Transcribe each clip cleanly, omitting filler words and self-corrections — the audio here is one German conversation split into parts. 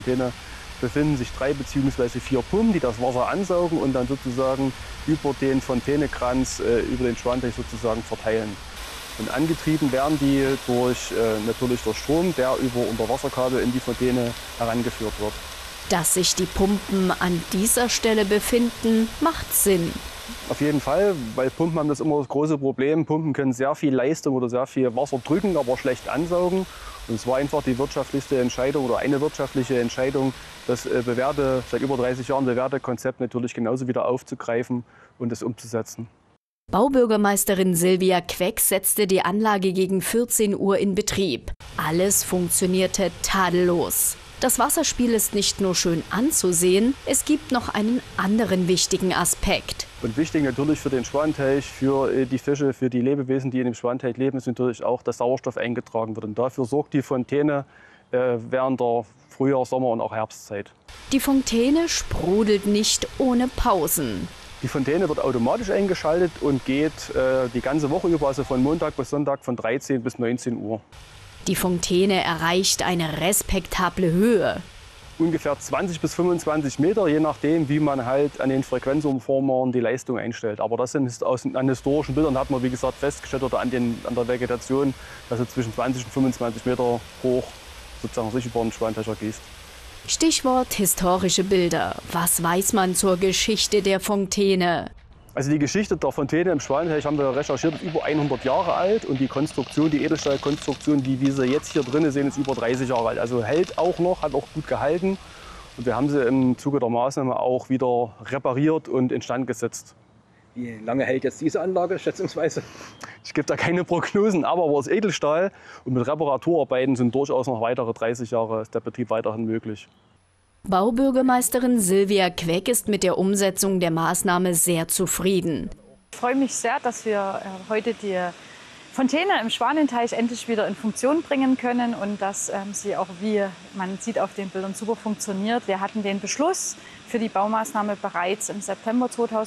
Fontäne befinden sich 3 bzw. 4 Pumpen, die das Wasser ansaugen und dann sozusagen über den Fontänekranz, über den Schwanteich sozusagen verteilen. Und angetrieben werden die natürlich durch Strom, der über Unterwasserkabel in die Fontäne herangeführt wird. Dass sich die Pumpen an dieser Stelle befinden, macht Sinn. Auf jeden Fall, weil Pumpen haben das immer das große Problem. Pumpen können sehr viel Leistung oder sehr viel Wasser drücken, aber schlecht ansaugen. Und es war einfach die wirtschaftlichste Entscheidung oder eine wirtschaftliche Entscheidung, das seit über 30 Jahren bewährte Konzept natürlich genauso wieder aufzugreifen und es umzusetzen. Baubürgermeisterin Silvia Queck setzte die Anlage gegen 14 Uhr in Betrieb. Alles funktionierte tadellos. Das Wasserspiel ist nicht nur schön anzusehen, es gibt noch einen anderen wichtigen Aspekt. Und wichtig natürlich für den Schwanteich, für die Fische, für die Lebewesen, die in dem Schwanteich leben, ist natürlich auch, dass Sauerstoff eingetragen wird. Und dafür sorgt die Fontäne während der Frühjahr-, Sommer- und auch Herbstzeit. Die Fontäne sprudelt nicht ohne Pausen. Die Fontäne wird automatisch eingeschaltet und geht die ganze Woche über, also von Montag bis Sonntag von 13 bis 19 Uhr. Die Fontäne erreicht eine respektable Höhe. Ungefähr 20 bis 25 Meter, je nachdem, wie man halt an den Frequenzumformern die Leistung einstellt. Aber das sind an historischen Bildern, hat man wie gesagt festgestellt, oder an der Vegetation, dass es zwischen 20 und 25 Meter hoch sozusagen sich über den Schwanteich ergießt. Stichwort historische Bilder. Was weiß man zur Geschichte der Fontäne? Also die Geschichte der Fontäne im Schwanteich haben wir recherchiert, ist über 100 Jahre alt und die Konstruktion, die Edelstahlkonstruktion, die wir jetzt hier drin sehen, ist über 30 Jahre alt. Also hält auch noch, hat auch gut gehalten und wir haben sie im Zuge der Maßnahme auch wieder repariert und instand gesetzt. Wie lange hält jetzt diese Anlage schätzungsweise? Ich gebe da keine Prognosen, aber es ist Edelstahl und mit Reparaturarbeiten sind durchaus noch weitere 30 Jahre ist der Betrieb weiterhin möglich. Baubürgermeisterin Silvia Queck ist mit der Umsetzung der Maßnahme sehr zufrieden. Ich freue mich sehr, dass wir heute die Fontäne im Schwanenteich endlich wieder in Funktion bringen können und dass sie auch, wie man sieht auf den Bildern, super funktioniert. Wir hatten den Beschluss für die Baumaßnahme bereits im September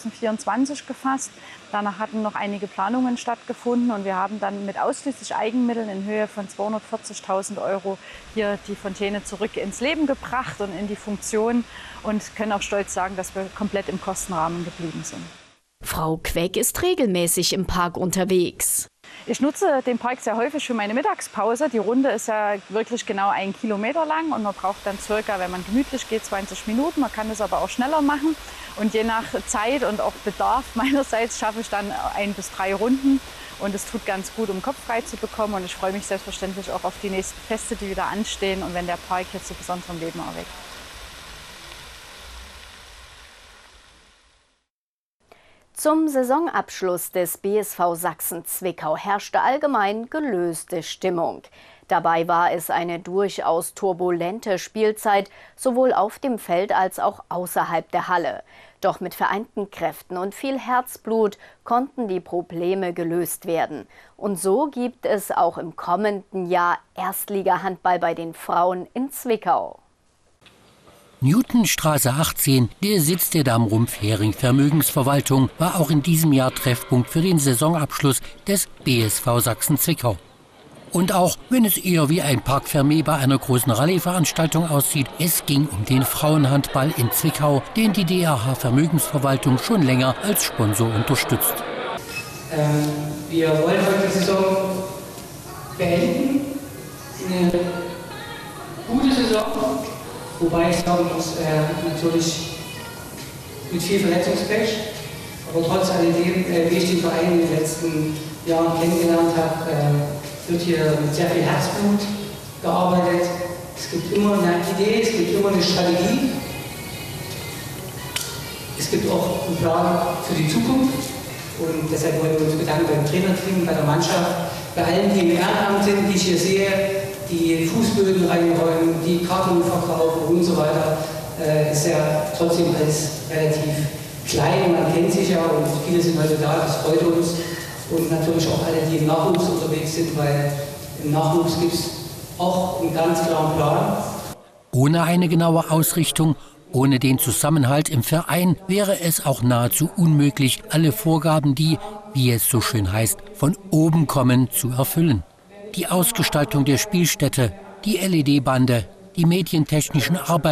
2024 gefasst. Danach hatten noch einige Planungen stattgefunden und wir haben dann mit ausschließlich Eigenmitteln in Höhe von 240.000 € hier die Fontäne zurück ins Leben gebracht und in die Funktion und können auch stolz sagen, dass wir komplett im Kostenrahmen geblieben sind. Frau Queck ist regelmäßig im Park unterwegs. Ich nutze den Park sehr häufig für meine Mittagspause. Die Runde ist ja wirklich genau 1 Kilometer lang und man braucht dann circa, wenn man gemütlich geht, 20 Minuten. Man kann es aber auch schneller machen und je nach Zeit und auch Bedarf meinerseits schaffe ich dann 1 bis 3 Runden und es tut ganz gut, um Kopf frei zu bekommen und ich freue mich selbstverständlich auch auf die nächsten Feste, die wieder anstehen und wenn der Park jetzt zu besonderem Leben erweckt. Zum Saisonabschluss des BSV Sachsen-Zwickau herrschte allgemein gelöste Stimmung. Dabei war es eine durchaus turbulente Spielzeit, sowohl auf dem Feld als auch außerhalb der Halle. Doch mit vereinten Kräften und viel Herzblut konnten die Probleme gelöst werden. Und so gibt es auch im kommenden Jahr Erstligahandball bei den Frauen in Zwickau. Newtonstraße 18, der Sitz der Damm-Rumpf-Hering Vermögensverwaltung, war auch in diesem Jahr Treffpunkt für den Saisonabschluss des BSV Sachsen-Zwickau. Und auch wenn es eher wie ein Parc Fermé bei einer großen Rallye-Veranstaltung aussieht, es ging um den Frauenhandball in Zwickau, den die DRH Vermögensverwaltung schon länger als Sponsor unterstützt. Wir wollen heute die Saison beenden. Eine gute Saison. Wobei ich sagen muss, natürlich mit viel Verletzungspech, aber trotz alledem, wie ich den Verein in den letzten Jahren kennengelernt habe, wird hier mit sehr viel Herzblut gearbeitet. Es gibt immer eine Idee, es gibt immer eine Strategie. Es gibt auch einen Plan für die Zukunft und deshalb wollen wir uns bedanken beim Trainerteam, bei der Mannschaft, bei allen, die im Ehrenamt sind, die ich hier sehe, die Fußböden reinräumen, die Karten verkaufen und so weiter, ist ja trotzdem alles relativ klein, man kennt sich ja und viele sind heute da, das freut uns. Und natürlich auch alle, die im Nachwuchs unterwegs sind, weil im Nachwuchs gibt es auch einen ganz klaren Plan. Ohne eine genaue Ausrichtung, ohne den Zusammenhalt im Verein wäre es auch nahezu unmöglich, alle Vorgaben, die, wie es so schön heißt, von oben kommen, zu erfüllen. Die Ausgestaltung der Spielstätte, die LED-Bande, die medientechnischen Arbeiten,